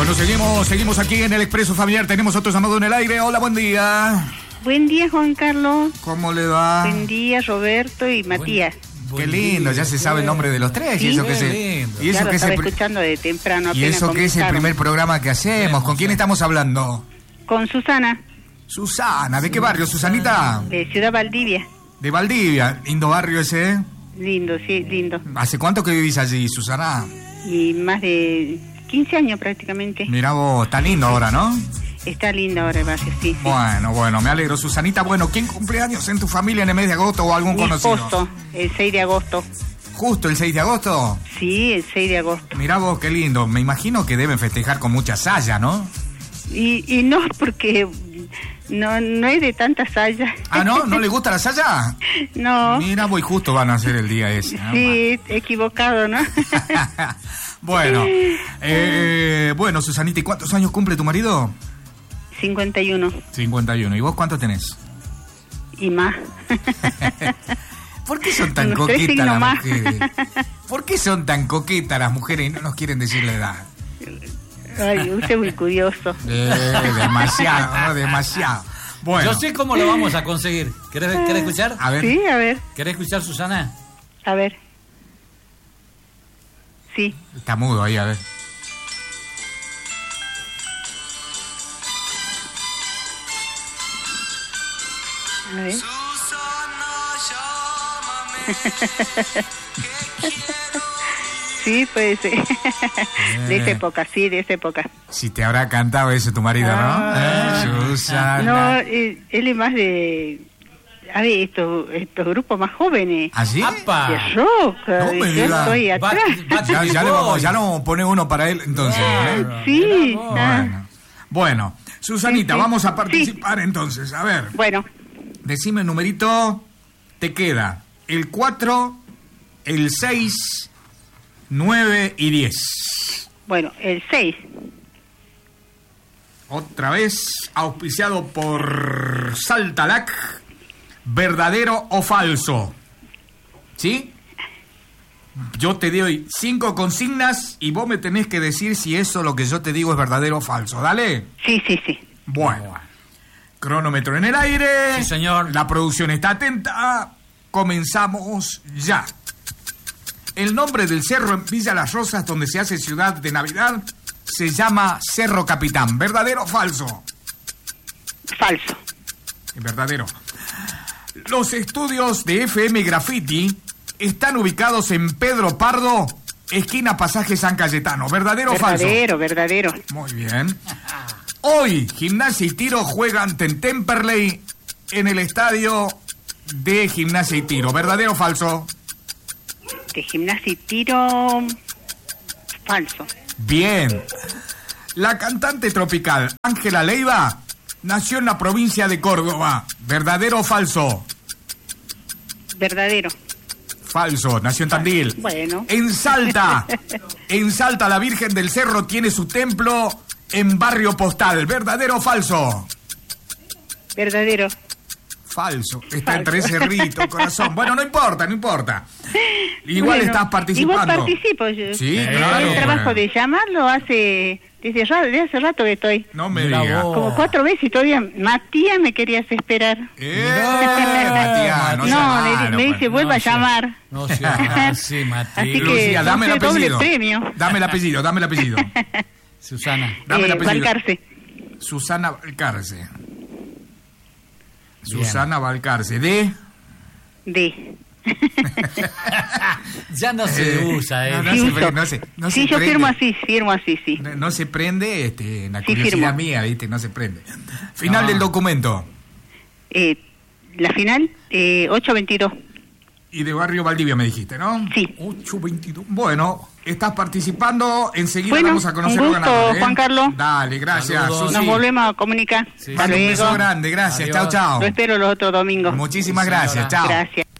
Bueno, seguimos aquí en el Expreso Familiar. Tenemos otro llamado en el aire. Hola, buen día. Buen día, Juan Carlos. ¿Cómo le va? Buen día, Roberto y Matías. Qué lindo, ya se sabe el nombre de los tres. Sí, y eso que ya lo estaba escuchando de temprano. Y eso que es el primer programa que hacemos. ¿Con quién estamos hablando? Con Susana. Susana, ¿de qué barrio, Susanita? De Ciudad Valdivia. De Valdivia, lindo barrio ese. Lindo, sí, lindo. ¿Hace cuánto que vivís allí, Susana? Y más de 15 años prácticamente. Mirá vos, está lindo ahora, ¿no? Está lindo ahora el barrio, sí. Bueno, me alegro, Susanita. Bueno, ¿quién cumple años en tu familia en el mes de agosto o algún conocido? Justo, el 6 de agosto. ¿Justo el 6 de agosto? Sí, el 6 de agosto. Mirá vos, qué lindo. Me imagino que deben festejar con mucha saya, ¿no? Y no, porque no es de tanta saya. ¿Ah, no? ¿No le gusta la saya? No. Mira, voy justo van a ser el día ese. Sí, equivocado, ¿no? Bueno, Susanita, ¿y cuántos años cumple tu marido? 51. 51. ¿Y vos cuántos tenés? Y más. ¿Por qué son tan coquetas las mujeres? ¿Por qué son tan coquetas las mujeres y no nos quieren decir la edad? Ay, usted es muy curioso. Demasiado, ¿no? Demasiado. Bueno. Yo sé cómo lo vamos a conseguir. ¿Querés escuchar? A ver. Sí, a ver. ¿Querés escuchar, Susana? A ver. Sí. Está mudo ahí, a ver. A ver. Sí, puede ser. De esa época, sí, de esa época. Si te habrá cantado eso tu marido, ¿no? Susana. No, él es más de... A ver, estos grupos más jóvenes. ¿Ah, sí? ¡Apa! De rock. No me yo diga. estoy atrás. Ya lo pone uno para él, entonces. Sí. Bueno, Susanita, Sí. vamos a participar entonces. A ver. Bueno. Decime el numerito. Te queda el 4, el 6, 9 y 10. Bueno, el 6. Otra vez, auspiciado por Saltalac. ¿Verdadero o falso? ¿Sí? Yo te doy 5 consignas y vos me tenés que decir si eso lo que yo te digo es verdadero o falso. ¿Dale? Sí. Bueno. Cronómetro en el aire. Sí, señor. La producción está atenta. Comenzamos ya. El nombre del cerro en Villa Las Rosas, donde se hace Ciudad de Navidad, se llama Cerro Capitán. ¿Verdadero o falso? Falso. Verdadero. Los estudios de FM Graffiti están ubicados en Pedro Pardo, esquina Pasaje San Cayetano. ¿Verdadero o falso? Verdadero. Muy bien. Hoy, Gimnasia y Tiro juegan en Temperley en el estadio de Gimnasia y Tiro. ¿Verdadero o falso? De Gimnasia y Tiro... Falso. Bien. La cantante tropical Ángela Leiva nació en la provincia de Córdoba. ¿Verdadero o falso? Verdadero. Falso, nació en Tandil. Bueno. En Salta la Virgen del Cerro tiene su templo en Barrio Postal. ¿Verdadero o falso? Verdadero. Falso. Está entre Cerrito, Corazón. Bueno, no importa. Igual estás participando. Igual participo yo. Sí, claro. El trabajo de llamarlo desde hace rato que estoy. No me digas. Como 4 veces y todavía Matías me querías esperar. Matías, me dice, vuelva a llamar. No sea así, Matías. Así que Lucía, dame el doble apellido. premio. Dame el apellido. Susana. Dame el apellido. Valcarce. Susana Valcarce. Bien. Susana Valcarce. ¿De? Ya no se usa, ¿eh? No Sí, se yo prende. firmo así, sí. No se prende, la Sí, curiosidad firmo. mía, ¿viste? No se prende. Final del documento. La final, 8-22. Y de Barrio Valdivia me dijiste, ¿no? Sí. 8-22. Bueno, estás participando. Enseguida Bueno, vamos a conocer un los gusto, ganadores, ¿eh? Juan Carlos. Dale, gracias, Saludos. Susi. Nos volvemos a comunicar. Sí. Hasta Mando un beso luego. grande, gracias. Adiós. Chao. Lo espero los otros domingos. Muchísimas Sí, señora. gracias, chao. Gracias.